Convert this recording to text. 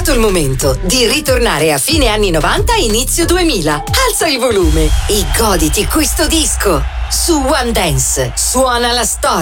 giunto il momento di ritornare a fine anni 90 e inizio 2000. Alza il volume e goditi questo disco. Su One Dance suona la storia.